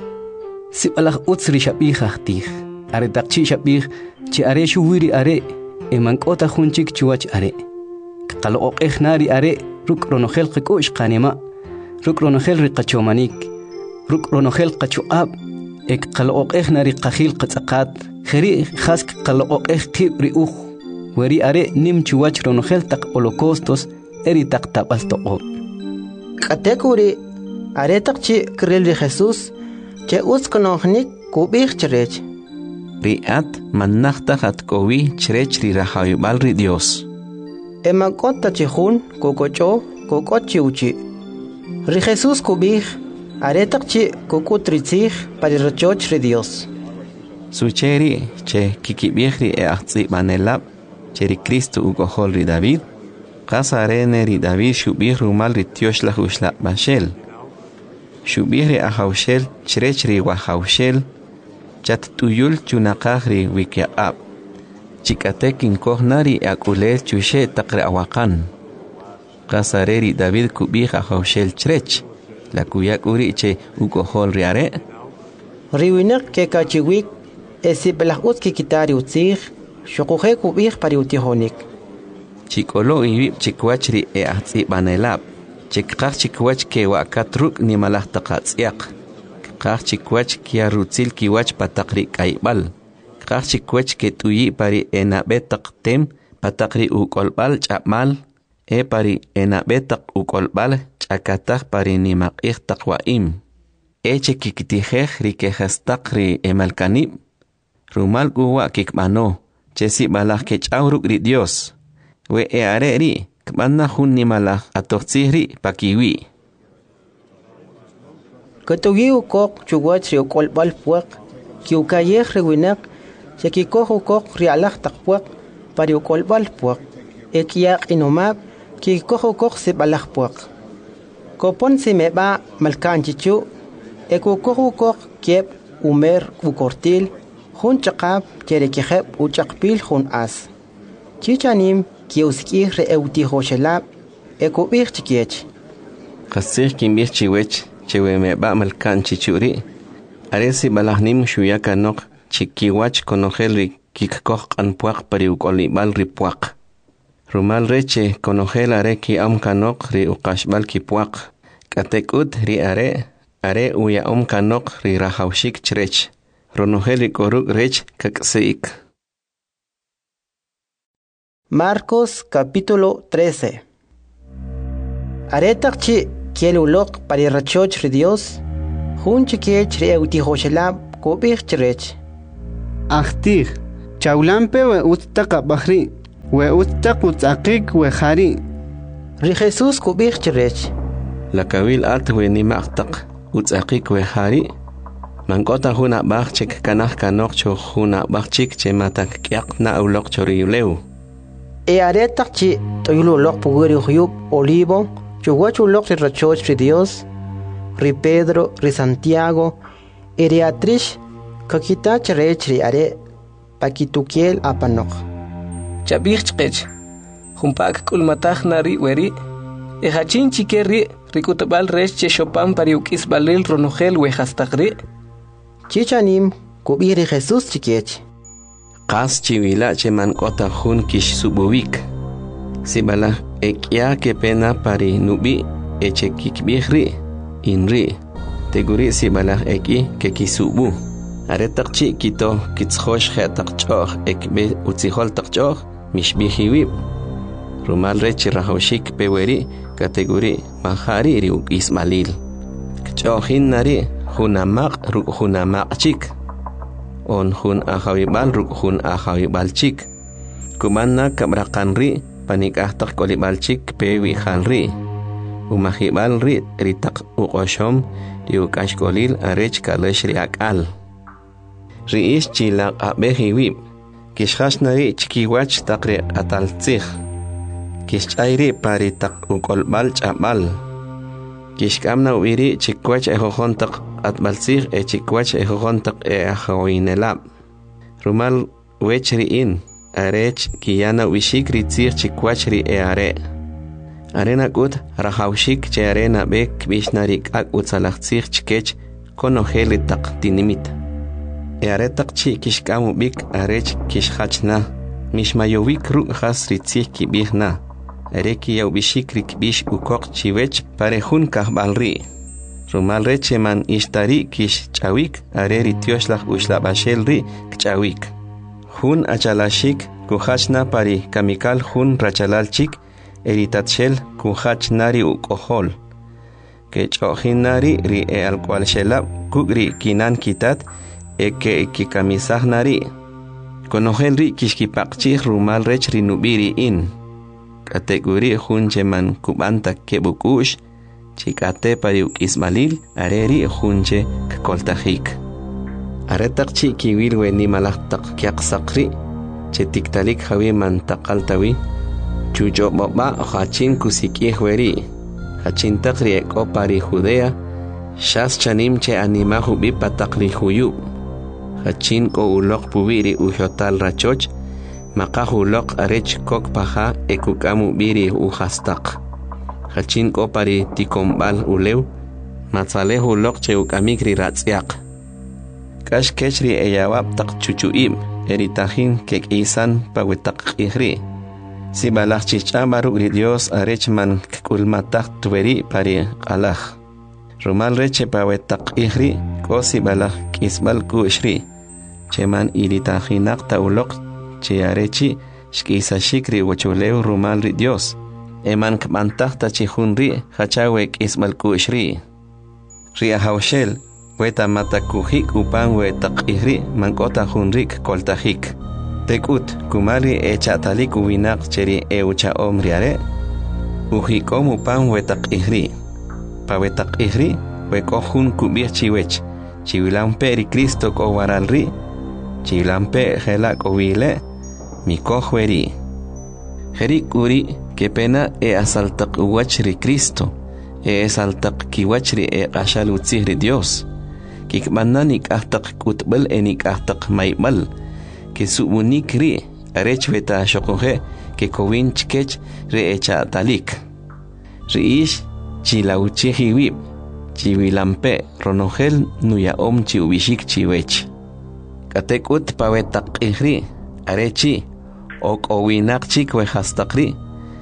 [SPEAKER 6] sibalah utsri shabih ahtih are taqchi shabih che are shuwiri are e mankota jun chik chuwach are kaloqoq ehnari are ruk ronogel qikush qanima ruk ronogel riqachomanik ruk ronogel qachuab ek qaloq ehnari qakhil qatsaqat khari khask qaloq eh qibri ukh wari are nim chuwach ronogel taq holocaustos eri taq tabaltoqo
[SPEAKER 2] qatekuri are taqchi krel ri Jesus che uskonohnik kubih chrech
[SPEAKER 1] riat mannaqta khatkowi chrech ri rahaybal ri Dios
[SPEAKER 2] emakota chihun kokocho kokochi uchi ri Jesus kubih Aretaqchi kukutritzig para rechoch ri Dios.
[SPEAKER 1] Sucheri che kikibihri e ahtzi manelab cheri Cristo ugohol ri David. Qasarene ri David shubih rumal ri tiosh la hushla bashel. Shubih ri ahawshel chrech ri wahawshel chat tuyul chunaqaj ri wikiab. Chikatekin kohnari akulel chushe taqre awakan. Qasare ri David kubih ahawshel chrech. La kuyak uri che ukohol riare
[SPEAKER 2] riwinak ke kachiwik esi belahut ki kitari utzig shokuhe kubih pari utihonik
[SPEAKER 1] chikolo ibi chikwachri e atsi banelab chikqach chikwach ke wakatruk ni malah taqatsiaq qach chikwach ki rutzil kiwach pataqri kaibal qach chikwach ke tuyi pari enabetaq tem pataqri ukolbal chamal e pari enabetaq ukolbal chakataj pari nimaqih taqwaim eche kikitijej rikejastaq ri emalkanib rumal guwa kikmano chesi balaj ke ch'awruk ri Dios we e are ri kmanna jun nimalaj atojtzijri pakiwi
[SPEAKER 2] katugiu koq chuwach ri ukolbal puaq kiukayej riwinak chekikoh ukoq ri alaj taqpuaq pari ukolbal puaq ekiaq inomab kikoh ukoq se balaj puaq Kopon si meba malkanchichu ekukohu kok kiep umer ukortil jun chaqab cherekejeb uchaqpil jun as chichanim kiuskih re eutihoshelab ekubih chikiech
[SPEAKER 1] qasih kimbih chiwech chewe meba malkanchichuri aresi balahnim shuyakanok chikiwach konojelri kikkoh qanpuaq pari ukolibal ripuaq Rumal reche konogel are ki am kanok ri uqashbal ki puaq. Katekut ri are are uya am kanok ri rahawshik chrech. Ronogel ri koruk rech kakseik.
[SPEAKER 2] Marcos capítulo trece. Aretaqchi kielulok pari rachoch ri Dios. Jun chikech re utihoshela kubich chirech.
[SPEAKER 5] Achtih, chaulampe we ustaka bahri, we ustak utzakik we hari.
[SPEAKER 2] Ri Jesús kubich chirech.
[SPEAKER 1] La kawil alt we ni maktak utzakik we hari. Mankota huna bakchik kanah kanok cho huna bakchik che matak kyak na ulok choriyuleu.
[SPEAKER 2] E aretak chi toyulo lok puguri huyub olivo, chuguachu lok ri rachoch ri Dios, ri Pedro, ri Santiago, e ri atrish, kakita charech ri are, pakitukiel apanok.
[SPEAKER 7] Chabich chkech, humpak kulmatach nari weri, e hachin chikeri, rikutabal rech che chopan pariukis balil ronogel wehastakri.
[SPEAKER 2] Chichanim, kubiri Jesús chikech.
[SPEAKER 1] Qas chiwila che mankota hun kish sububik. Sibala ekya ke pena pari nubi eche kikbihri inri. Teguri sibala eki ke kisubu. Aretakchi kito kitshosh khatakchoh ekbe utsihol takchoh mishbihiwib. Rumal rechi rahoshik peweri kategori mahari riuk ismalil. Kchohin nari hunamaq ru hunamaq chik. On hun ahawibal ruk hun ahawibal chik. Kumanna kabrakanri panik ahtak kolibal chik pewi khanri. Umahibal ri ritak uqoshom riukash kolil arech kalesh riakal. Riish chilaq abehiwib. Kishhash nari chikiwach takri ataltzich. Kishchayri pari tak uqolbal chabal. Kishkamna uiri chikwach ejojontak atbalsig e chikwach ejojontak e ahawinelab. Rumal wechri in, arech kiyana wishik ritzig chikwachri e are. Arena gut rahawshik che arena bek bishnarik ak utzalachtzig chikech konojeli tak tinimit. E aretak chi kishkamu bik arech kishhachna, mishmayowik ru has ritzig kibihna. Areki yau bishikrik bish ukok chiwech parejun kahbalri. Rumal reche man ishtari kish chawik areri tioshlach ushlabashelri kchawik. Hun achalashik kuhachna pari kamikal hun rachalalchik eritatshel kuhachnari ukohol. Kechohinari ri e alqualshelab kugri kinan kitat eke ekikamisahnari. Konohelri kishkipakchih rumal rech rinubiri in. Kategori hunche man kubanta kebukush, chikate pariuk ismalil, areri hunche kakoltajik. Aretak chi kiwil we ni malaktak kyak sakri, chetiktalik hawi man takaltawi, chujo baba hachin kusikih weri, hachin takri eko pari Judea, shas chanim che anima hubi patakli huyub, hachin ko ulok pubiri ujotal rachoch, Makahulok arech kok paha ekukamu biri uhastak. Hachin ko pari tikombal ulew, matzale hulok che ukamikri ratsiak. Kash kechri eyawab tak chuchuim, eritahin kek isan pawetak ihri. Si balak chichabaru ri Dios arech man kulmatak tuweri pari alach. Rumal reche pawetak ihri, ko si balak kisbal kushri. Cheman iritahinak taulok che arechi shkisa shikri wachuleu rumal ri Dios. Eman kmantahta chihunri hachawek ismal kushri. Ri ahawshel weta matakuhik upan wetak ihri mankota hunrik koltajik. Tekut kumari echatalik uwinak cheri eucha omriare. Uhikom upan wetak ihri. Pa wetak ihri weko hun kubir chiwech. Chiwilampe ri Cristo ko waralri. Chiwilampe helak owile. Mi cojueri. Jerik uri que pena e asaltak uwachri Cristo, e asaltak kiwachri e ashalutzihri Dios. Kikmananik ahtak kutbel enik ahtak maibal, que subunikri arechweta shokoje que kowin chkech re echa talik. Riish chilauchihiwib, chiwilampe ronogel nuya om chiubishik chiwech. Katekut pawetak ihri, arechi. Ok owinak chik we hastakri.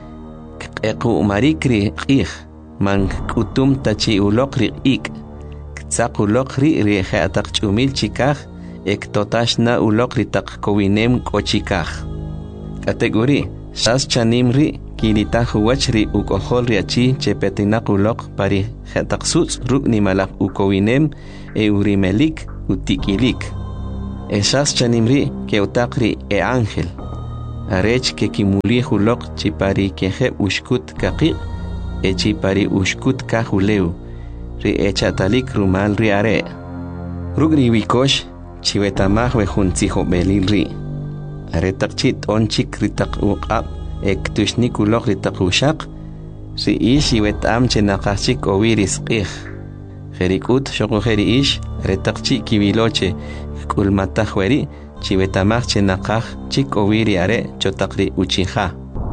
[SPEAKER 1] Eku marikri ik. Man kutum tachi ulokri ik. Ktsak ulokri rieje atak chumil chikaj. Ek totashna ulokri tak kowinem kochikaj. Kategori. Shas chanimri kilita huachri ukohol riachi chepetinakulok pari jetaqsuts ruk nimalak ukowinem e urimelik utikilik. Esas chanimri que utakri e ángel. Arech que kimuli hulok chipari keje ushkut kaki e chipari ushkut kahuleu. Ri echatalik rumal riare. Rugri wikosh chiwetamah wejunziho belil ri. Aretak chit onchik ritak uqab ek tushnikulok ritak ushak. Ri ish iwetam chenakachik owiris qih. Jerikut shoko jeri ish retak chik kibiloche kulmatah weri chiwetamah chenakaj chik owiri are chotakri uchiha.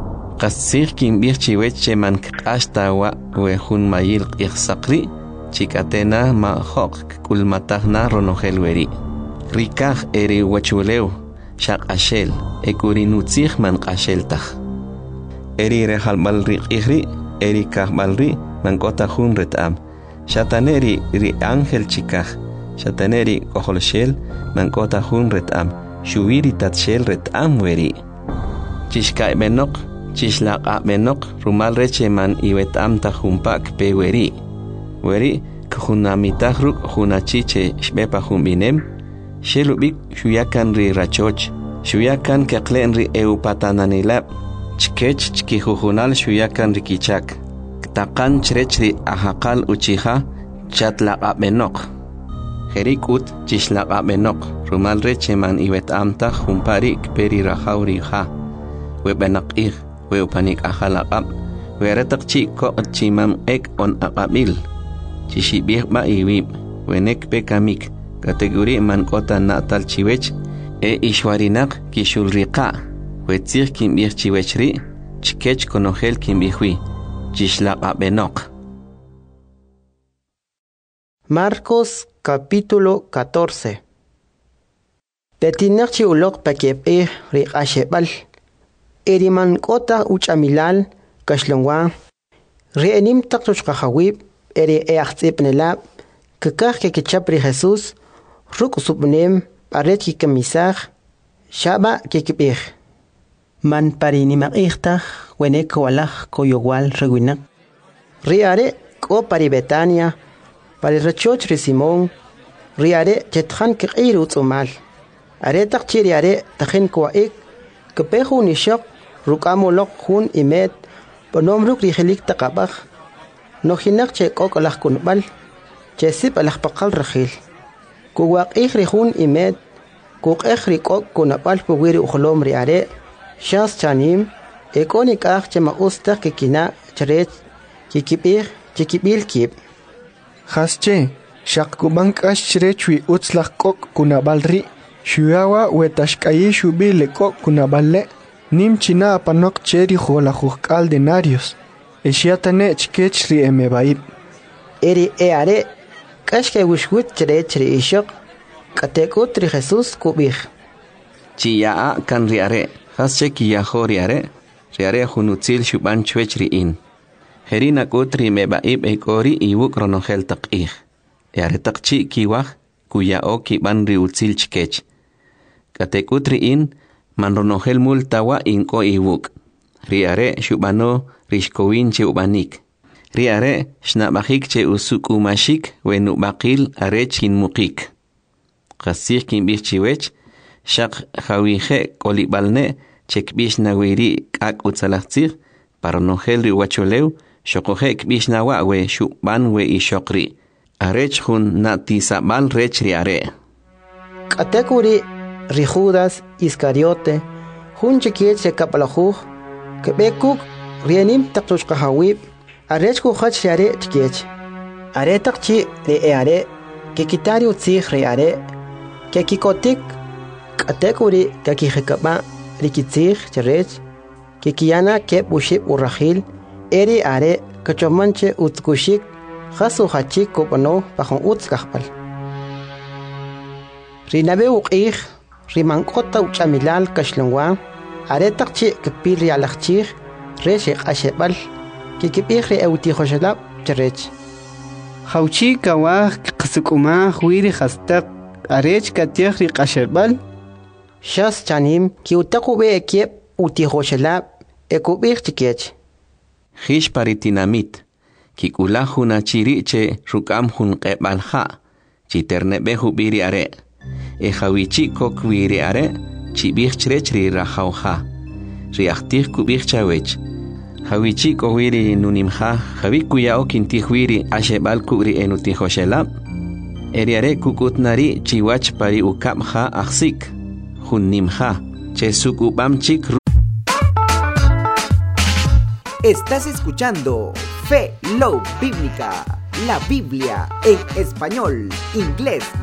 [SPEAKER 1] Qasir kimbir chiwech cheman kashtawa wejun mayil qihsaqri chikatena ma hok kulmatah na ronogel weri. Rikaj eri wachuleu shak ashel ekurinutzih man qasheltah. Eri rehalbal riqihri eri kahbalri man kotahun retam. Shataneri ri ángel chikaj. Shataneri koholshel man kotahun retam. Shubiri tatshel retam weri. Chishkai benok chishlaqa benok rumal reche man iwetam tahumpak pe weri. Weri kuhunamitah ruk hunachiche shbepa humbinem. Shelubik shuyakan ri rachoch. Shuyakan keklen ri eupatananilab. Chkech chkihuhunal shuyakan ri kichak. Takan chirechri ahakal uchiha chatlaqa benok. Jerikut chishlaqa benok. Rumal reche man iwetamta humparik peri rahauri ha. Webenak ih, weupanik ahalaqab. Weretak chiko chimam ek on aqabil. Chishibih ba iwib. Wenek pekamik. Kategori man kota natal chiwech. E ishwarinak kishulriqa. Wetzir kimbih chiwechri. Chkech konogel kimbihwi. Chishlaqa benok.
[SPEAKER 2] Marcos capítulo catorce. Petinakchi ulok pakep riqashebal. Eriman kota uchamilal kashlongwa. Rienim taktushkahawib eri eaxtipnelab. Kakah kekichapri Jesús. Ruk subnem paret kikamisaj. Shaba kikipih. Man parinimaqihtah wenek walaj koyowal rewinak. Riare ko pari Betania, pari rachoch ri Simón, riare chetjan kikir utzumal. Are takchiri are tajen kwaik, kepehu nishok, rukamolok hun imet, bonom ruk rihelik takabaj. Nohinak che kok alaj kunbal, che sip alaj pakal rachil. Kuwak ik rihun imet, kuk ek rikok kunabal puwiri uholom riare, Shas chanim, ekonik ah chema usta kikina chret, kikipir, kikibil kip.
[SPEAKER 8] Hasche, shak kubank ash chrechui utslak kok kunabalri, shuawa wetashkayi shubile kok kunaballe, nim china apanok cheri jola jukal denarios, eshiatane chkechri emebaib.
[SPEAKER 2] Eri eare, kashke wishwit chretri ishok, katekutri Jesús kubih.
[SPEAKER 1] Chia kan riare. Hasche kiyaho riare, riare hunutzil shuban chwechri in. Herina kutri mebaib ekori iwuk ronogel taqih. Eare taqchi kiwah, kuya o kiban riutzil chkech. Kate kutri in, man ronogel multawa inko iwuk. Riare shubano rishkowin che ubanik. Riare shnabahik che usuk umashik wenubakil arech in mukik. Qasir kimbich chiwech, shak hawije kolibalne chekbish nawiri kak utzalachtzir paronogel ri wacholeu shokoje kbish nawa we shuban we ishokri arech hun natisabal rech ri are.
[SPEAKER 2] Katekuri ri Judas Iscariote hun chekiet se kapalajuj kebekuk rienim taktushkahawib arech ku hach are chkiech are takchi ri are kekitari utzig ri are kekikotik Katekuri kakijekaba rikitzig cherech kikiyana kep ushib urrahil eri are kachomanche utzkushik jasu hachik kopano pajon utzkahpal. Rinabe uqih rimankota uchamilal kashlongwa are takchi kepil rialachchig reshik ashebal kikipih ri eutijoshelab cherech.
[SPEAKER 6] Hauchi kawah qsukuma huiri hastak arech katiah ri qashebal.
[SPEAKER 2] Shas chanim ki utaku be ekiep utijoshelab ekubir chikech.
[SPEAKER 1] Hish paritinamit. Kikula huna chiriche rukam hun qebalha. Chiternebe hubiri are. E hawichi kokwiri are. Chibich chirechri rahauha. Riachtih kubich chawech. Hawichi kowiri nunimha. Hawikuyao kintihwiri ashebal kubri enutihoshelab. Eriare kukutnari chiwach pari ukapha aksik. Hunnimha. Chesukubamchik.
[SPEAKER 12] Estás escuchando Fe Love Bíblica, la Biblia en español, inglés